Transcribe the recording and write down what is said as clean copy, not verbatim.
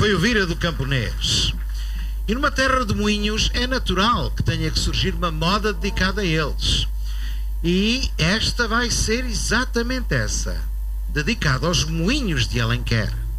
foi o Vira do Camponês. E numa terra de moinhos é natural que tenha que surgir uma moda dedicada a eles. E esta vai ser exatamente essa, dedicada aos moinhos de Alenquer.